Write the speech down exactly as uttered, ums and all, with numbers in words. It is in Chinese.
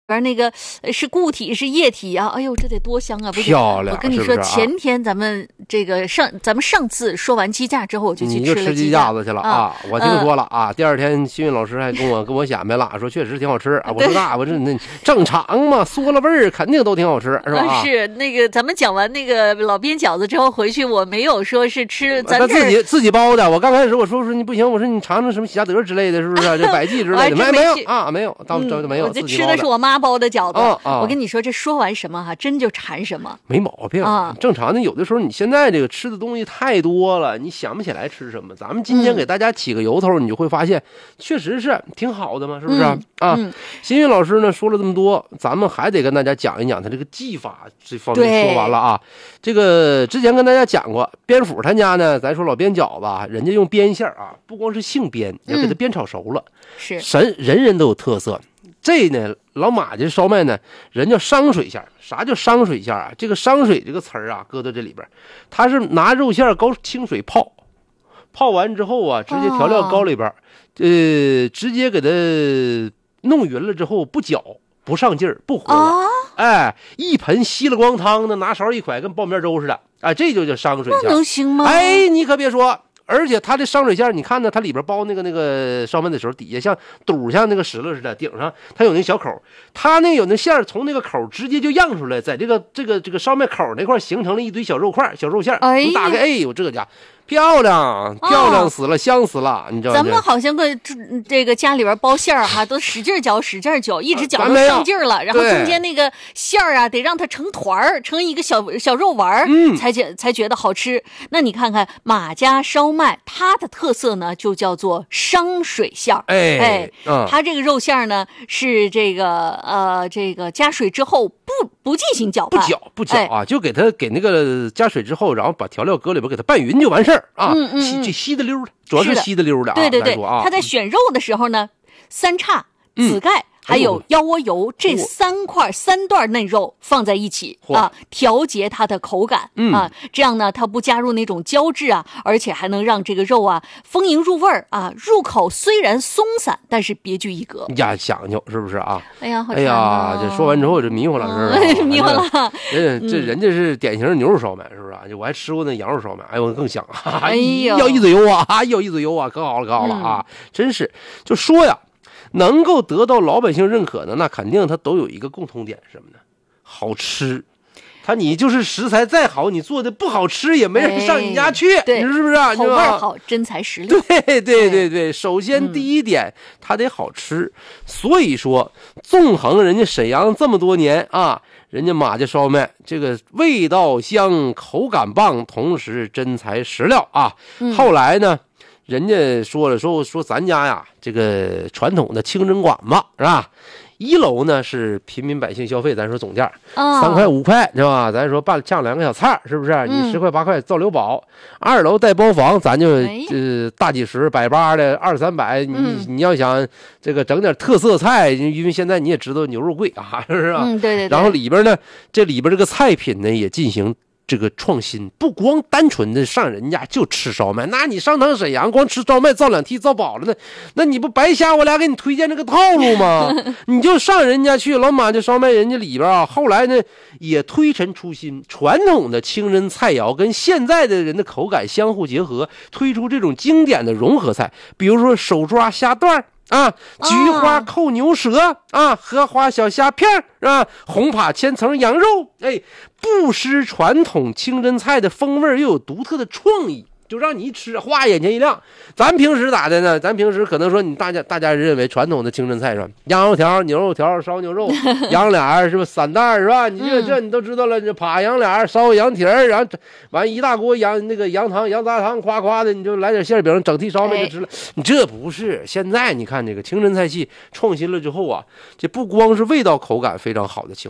边那个是固体是液体啊，哎呦，这得多香啊！不是漂亮， 我跟你说， 是不是啊、 前天咱们这个上咱们上次说完鸡架之后，我就去吃了你就吃鸡架子去了啊！ 啊我听说了啊，第二天新运老师还跟我跟我显摆了，说确实挺好吃啊。我说那我这那正常嘛，嗦了味儿肯定都挺好吃，是吧？ 啊、是那个咱们讲完那个老边饺子之后回去，我没有说是吃咱他自己自己包的。我刚开始我说说你不行，我说你尝尝什么喜家德之类的，是不是、啊？这百济之类的，没没有啊，没有，当真没有。 我这吃的是我妈包的饺子。 啊啊、 我跟你说，这说完什么哈、啊，真就馋什么， 没毛病啊。 正常的，有的时候你现在这个吃的东西太多了，你想不起来吃什么。咱们今天给大家起个由头，嗯、你就会发现，确实是挺好的嘛，是不是、 嗯、 啊？ 嗯、 新运老师呢说了这么多，咱们还得跟大家讲一讲他这个技法这方面说完了啊。这个之前跟大家讲过，边府他家呢，咱说老边饺子，人家用边馅啊，不光是姓边，要给他煸炒熟了， 嗯、是神人人都有特色。这呢，老马家烧麦呢，人叫商水馅。啥叫商水馅啊？这个商水这个词儿啊，搁到这里边，他是拿肉馅高清水泡，泡完之后啊，直接调料膏里边，哦、呃，直接给它弄匀了之后，不搅，不上劲儿，不活了，哦、哎，一盆稀了光汤的，拿勺一蒯，跟包面粥似的，哎，这就叫商水馅。 那能行吗？ 哎，你可别说。而且它这商水馅，你看呢，它里边包那个那个烧麦的时候，底下像肚像那个石头似的，顶上它有那小口，它那有那馅从那个口直接就漾出来，在这个这个这个烧麦口那块形成了一堆小肉块、小肉馅。 哎， 你打开，哎呦，这家漂亮，漂亮死了，哦、香死了，你知道吗？ 咱们好像个这个家里边包馅儿哈，都使劲搅，使劲搅，一直搅到上劲儿了，然后中间那个馅儿啊，得让它成团儿，成一个小小肉丸儿，嗯，才觉才觉得好吃。那你看看马家烧麦，它的特色呢，就叫做商水馅儿。 哎哎， 嗯， 它这个肉馅儿呢，是这个呃，这个加水之后不不进行搅拌， 不搅不搅啊，哎、就给它给那个加水之后，然后把调料搁里边给它拌匀就完事儿啊。 嗯嗯， 稀这稀的溜的，主要是稀的溜的啊。 对对对， 啊、 它在选肉的时候呢，三叉、紫盖。嗯还有腰窝油这三块三段嫩肉放在一起啊，调节它的口感、 嗯、 啊，这样呢，它不加入那种胶质啊，而且还能让这个肉啊丰盈入味儿啊，入口虽然松散，但是别具一格。 呀，讲究是不是啊？ 哎呀，好哎呀，这说完之后这迷糊了，是吧？ 迷糊了。 人这人家是典型的牛肉烧麦，是不是啊？我还吃过那羊肉烧麦，哎呦更香！ 哎呦， 要一嘴油啊，要一嘴油啊，可好了，可好了啊！嗯、真是，就说呀。能够得到老百姓认可的，那肯定它都有一个共同点，什么呢？好吃。它你就是食材再好，你做的不好吃，也没人上你家去， 哎、 你说是不是啊？ 口味好，真材实料。 对对对对，首先第一点，嗯、它得好吃。所以说，纵横人家沈阳这么多年啊，人家马家烧麦这个味道香，口感棒，同时真材实料啊。 嗯、 后来呢？人家说了，说说咱家呀，这个传统的清真馆子是吧？一楼呢是平民百姓消费，咱说总价三、哦、块五块是吧？咱说拌酱两个小菜，是不是？嗯、你十块八块造留宝。二楼带包房，咱就、哎、呃大几十百八的二三百。你、嗯、你要想这个整点特色菜，因为现在你也知道牛肉贵啊，是不是？ 嗯，对对对。 然后里边呢，这里边这个菜品呢也进行。这个创新不光单纯的上人家就吃烧麦，那你上趟沈阳光吃烧麦造两屉造饱了呢，那你不白瞎我俩给你推荐这个套路吗？你就上人家去，老马家烧麦人家里边啊，后来呢也推陈出新，传统的清真菜肴跟现在的人的口感相互结合，推出这种经典的融合菜，比如说手抓虾段啊，菊花扣牛舌啊，荷花小虾片啊，红扒千层羊肉，哎，不失传统清真菜的风味，又有独特的创意，就让你一吃，哗，眼前一亮。咱平时咋的呢？咱平时可能说你大家大家认为传统的清真菜是吧？羊肉条、牛肉条、烧牛肉、羊脸是吧？散蛋是吧？你这这你都知道了，这扒羊脸、烧羊蹄儿，然后完一大锅羊那个羊汤、羊杂汤，夸夸的你就来点馅饼，整屉烧麦就吃了。哎、你这不是现在你看这个清真菜系创新了之后啊，这不光是味道口感非常好的情